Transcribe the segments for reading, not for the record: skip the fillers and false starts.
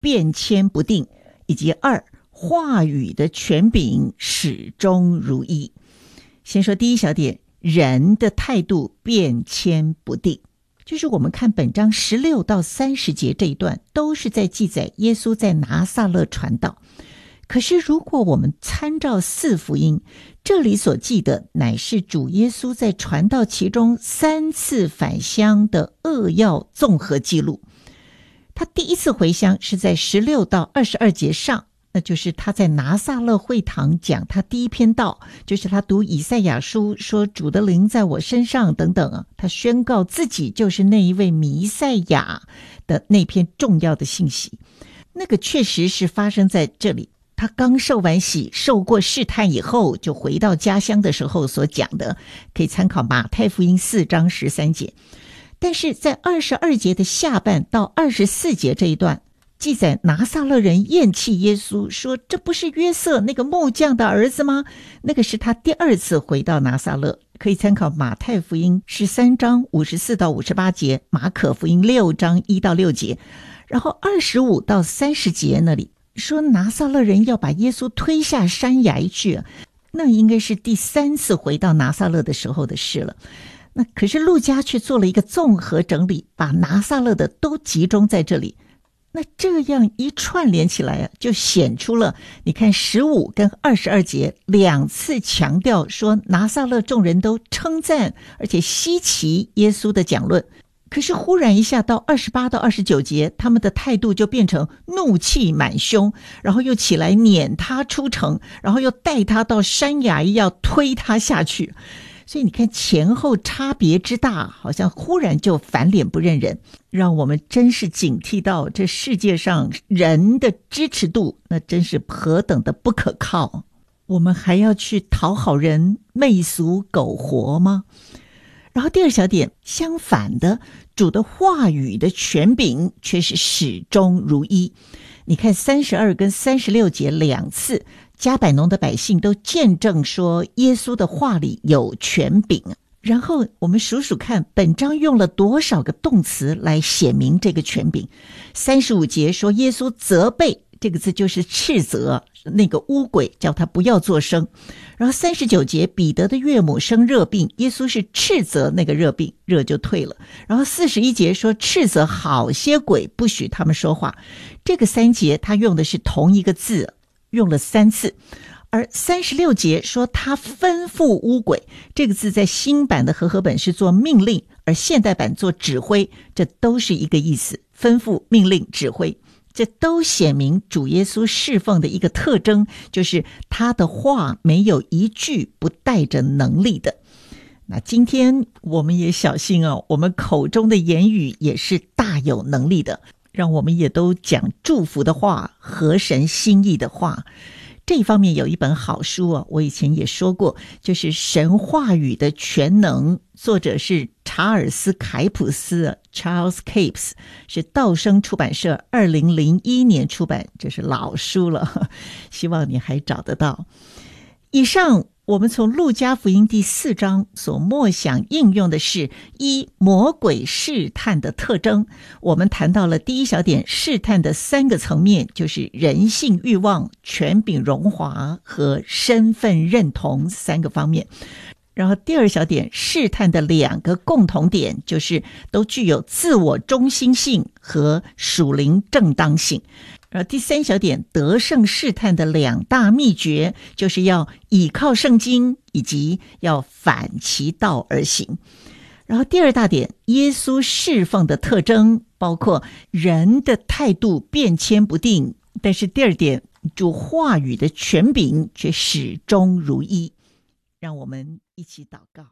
变迁不定，以及2话语的权柄始终如一。先说第一小点，人的态度变迁不定，就是我们看本章16到30节这一段，都是在记载耶稣在拿撒勒传道。可是如果我们参照4福音，这里所记的乃是主耶稣在传道其中3次返乡的扼要综合记录。他第一次回乡是在16到22节上，那就是他在拿撒勒会堂讲他第一篇道，就是他读以赛亚书说主的灵在我身上等等啊，他宣告自己就是那一位弥赛亚的那篇重要的信息。那个确实是发生在这里，他刚受完洗，受过试探以后，就回到家乡的时候所讲的，可以参考马太福音4章13节。但是在22节的下半到24节这一段，记载拿撒勒人厌弃耶稣，说这不是约瑟那个木匠的儿子吗？那个是他第2次回到拿撒勒，可以参考马太福音13章54到58节，马可福音6章1到6节。然后25到30节那里说拿撒勒人要把耶稣推下山崖去，那应该是第3次回到拿撒勒的时候的事了。那可是路加却做了一个综合整理，把拿撒勒的都集中在这里。那这样一串联起来啊，就显出了你看15跟22节2次强调说拿撒勒众人都称赞而且稀奇耶稣的讲论。可是忽然一下到28到29节，他们的态度就变成怒气满胸，然后又起来撵他出城，然后又带他到山崖要推他下去。所以你看前后差别之大，好像忽然就翻脸不认人，让我们真是警惕到这世界上人的支持度那真是何等的不可靠。我们还要去讨好人，媚俗苟活吗？然后第2小点，相反的，主的话语的权柄却是始终如一。你看32跟36节2次，加百农的百姓都见证说耶稣的话里有权柄。然后我们数数看本章用了多少个动词来写明这个权柄。35节说耶稣责备，这个字就是斥责那个污鬼，叫他不要作声。然后39节彼得的岳母生热病，耶稣是斥责那个热病，热就退了。然后41节说斥责好些鬼，不许他们说话。这个3节他用的是同一个字，用了3次。而36节说他吩咐污鬼，这个字在新版的和合本是做命令，而现代版做指挥，这都是一个意思，吩咐、命令、指挥，这都显明主耶稣侍奉的一个特征，就是他的话没有一句不带着能力的。那今天我们也小心哦，我们口中的言语也是大有能力的，让我们也都讲祝福的话，合神心意的话。这一方面有一本好书啊，我以前也说过，就是神话语的全能，作者是查尔斯凯普斯 Charles Capes， 是道生出版社2001年出版，这是老书了，希望你还找得到。以上我们从路加福音第4章所默想应用的是魔鬼试探的特征。我们谈到了第1小点试探的3个层面，就是人性欲望、权柄荣华和身份认同3个方面。然后第2小点试探的2个共同点，就是都具有自我中心性和属灵正当性。而第3小点得胜试探的2大秘诀，就是要倚靠圣经，以及要反其道而行。然后第2大点耶稣侍奉的特征，包括人的态度变迁不定，但是第2点主话语的权柄却始终如一。让我们一起祷告。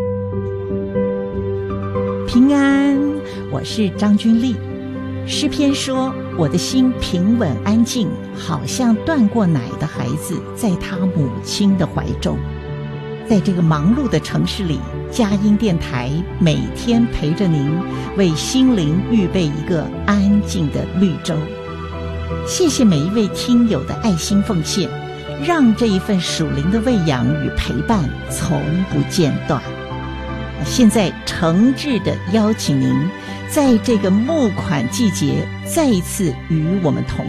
平安，我是张君丽。诗篇说，我的心平稳安静，好像断过奶的孩子在他母亲的怀中。在这个忙碌的城市里，佳音电台每天陪着您，为心灵预备一个安静的绿洲。谢谢每一位听友的爱心奉献，让这一份属灵的喂养与陪伴从不间断。 现在诚挚的邀请您，在这个募款季节再一次与我们同